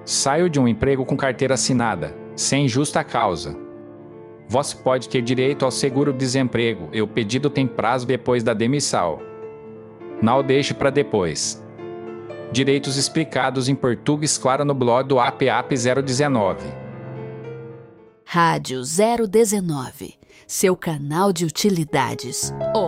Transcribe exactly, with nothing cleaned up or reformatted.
Saio de um emprego com carteira assinada, sem justa causa. Você pode ter direito ao seguro-desemprego e o pedido tem prazo depois da demissão. Não deixe para depois. Direitos explicados em português claro no blog do A P A P zero dezenove. Rádio zero dezenove, seu canal de utilidades.